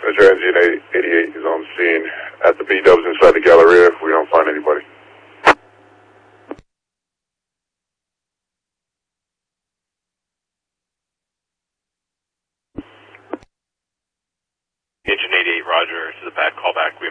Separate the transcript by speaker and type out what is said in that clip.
Speaker 1: Mr. Engine 88 is on scene at the B-dubs inside the Galleria. We don't find anybody.
Speaker 2: Engine 88, roger. This is a bad callback.